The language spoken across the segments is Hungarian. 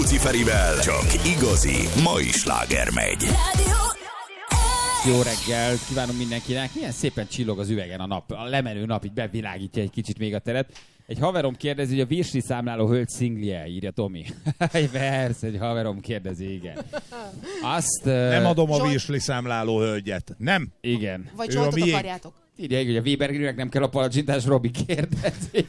Luciferivel csak igazi mai sláger megy. Jó reggelt kívánunk mindenkinek. Milyen szépen csillog az üvegen a nap. A lemenő nap így bevilágítja egy kicsit még a teret. Egy haverom kérdezi, hogy a virsli számláló hölgy szinglie, írja Tomi. Persze, egy haverom kérdezi, igen. Azt... Nem adom a virsli számláló hölgyet. Nem. Igen. Vagy Zsoltot akarjátok? Írja, hogy a Webernek nem kell a palacsintás, Robi kérdezi.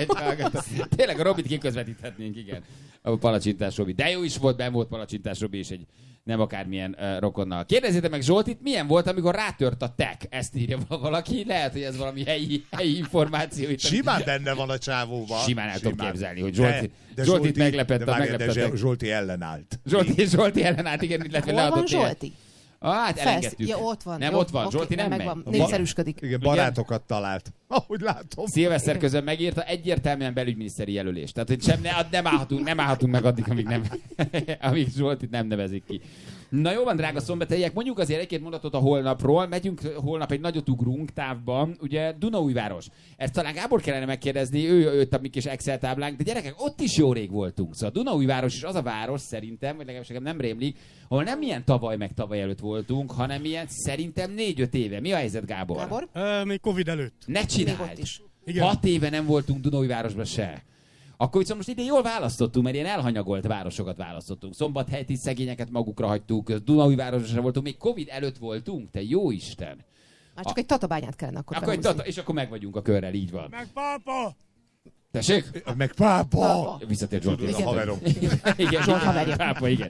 Tényleg a Robit kiközvetíthetnénk, igen. A palacsintás Robi. De jó is volt, benn volt palacsintás Robi is egy nem akármilyen rokonnal. Kérdezzétek meg Zsoltit, milyen volt, amikor rátört a tech? Ezt írja valaki. Lehet, hogy ez valami helyi információ. Itt Simán benne van a csávóban. Simán el tudom képzelni, hogy de Zsoltit meglepette. De Zsolti ellenállt. Zsolti ellenállt, igen, illetve Hol van Zsolti? Hát elengedtük. Ja, ott van. Nem, jó, ott van. oké, Zsolti nem megy. megvan. Népszerűsködik. Igen, barátokat talált. Ahogy látom. Szilveszter közben megírta, egyértelműen belügyminiszteri jelölés. Tehát, hogy nem állhatunk meg addig, amíg Zsoltit nem nevezik ki. Na jó van, drága szombathelyiek, mondjuk azért egy-két mondatot a holnapról. Megyünk holnap egy nagyot ugrunk távban, ugye Dunaújváros. Ezt talán Gábor kellene megkérdezni, ő a mi kis Excel táblánk, de gyerekek, ott is jó rég voltunk. Szóval Dunaújváros is az a város szerintem, vagy legalábbis nekem nem rémlik, ahol nem milyen tavaly meg tavaly előtt voltunk, hanem ilyen szerintem 4-5 éve. Mi a helyzet, Gábor? Gábor? Még Covid előtt. Ne Még csináld! ott is. Igen. 6 éve nem voltunk Dunaújvárosban se. Akkor viszont most idén jól választottunk, mert ilyen elhanyagolt városokat választottunk. Szombathelyt is szegényeket magukra hagytuk, Dunaújvárosra sem voltunk, még Covid előtt voltunk, te jó Isten! Már csak egy tatabányát kellene akkor behúzni. És akkor meg vagyunk a körrel, így van. Meg pápa! Tessék? Meg pápa! Visszatért Zsolti. A haverom. Igen, Zsolt haverja. Pápa, igen.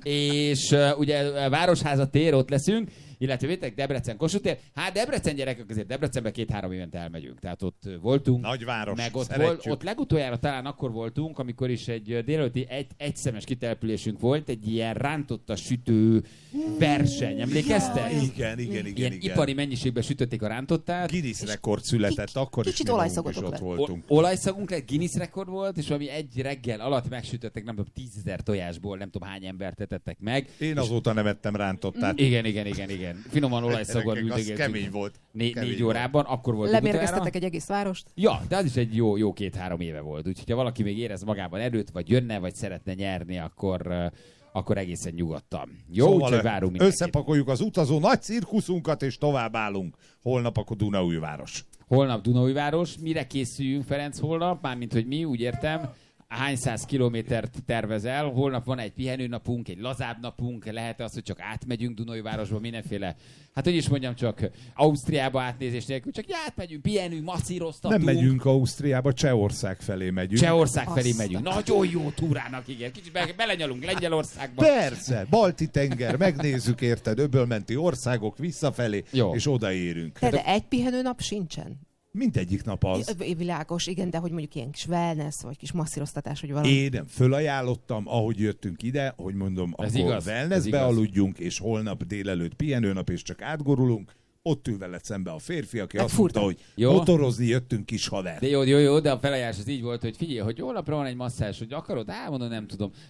És ugye Városháza tér, ott leszünk, illetve vétek Debrecen Kossuth tér. Hát Debrecen gyerekek, azért Debrecenbe 2-3 évente elmegyünk. Tehát ott voltunk. Nagyváros, meg szeretjük. ott legutoljára talán akkor voltunk, amikor is egy délelőtti egyszemes kitelepülésünk volt, egy ilyen rántotta sütő verseny. Emlékeztek? Igen. Ilyen ipari mennyiségben sütötték a rántottát. Guinness rekord született, akkor is kicsit mi magunk olajszagotok is ott lett. voltunk. Olajszagunk lett, Guinness rekord volt, és valami egy reggel alatt megsütöttek, nem tudom, 10 000 tojásból, nem tudom hány embert etettek meg. Én azóta nem ettem rántottát. Igen. Finoman olajszagon Gyerekek, az üldögéltünk. kemény volt. 4 órában, akkor volt utoljára. Lemérgeztetek egy egész várost? Ja, de az is egy jó 2-3 éve volt. Úgyhogy ha valaki még érez magában erőt, vagy jönne, vagy szeretne nyerni, akkor egészen nyugodtan. Jó, Szóval úgyhogy várunk mindenkit. összepakoljuk az utazó nagy cirkuszunkat, és tovább állunk. Holnap akkor Dunaújváros. Holnap Dunaújváros. Mire készüljünk, Ferenc, holnap? Mármint, hogy mi, úgy értem. Hány száz kilométert tervezel? Holnap van egy pihenőnapunk, egy lazább napunk, lehet az, hogy csak átmegyünk Dunaújvárosba, mindenféle, hát hogy is mondjam, csak Ausztriába átnézés nélkül, csak átmegyünk, pihenünk, masszíroztatunk. Nem megyünk Ausztriába, Csehország felé megyünk. Csehország felé megyünk. Nagyon jó túrának, igen. Kicsit belenyalunk Lengyelországba. Persze, Balti-tenger, megnézzük, érted, öbölmenti országok visszafelé, Jó. és odaérünk. De egy pihenőnap sincsen. Mindegyik nap az. Világos, igen, de hogy mondjuk ilyen kis wellness, vagy kis masszíroztatás, vagy valami. Én fölajánlottam, ahogy jöttünk ide, hogy mondom, Ez akkor igaz, ez wellnessbe igaz. aludjunk, és holnap délelőtt pihenőnap, és csak átgurulunk. Ott ül veled szembe a férfi, aki Hát azt mondta, furcsa. hogy Jó. motorozni jöttünk, kis haver. De jó, de a felajánlás az így volt, hogy figyelj, hogy holnapra van egy masszázs, hogy akarod? Mondom, nem tudom.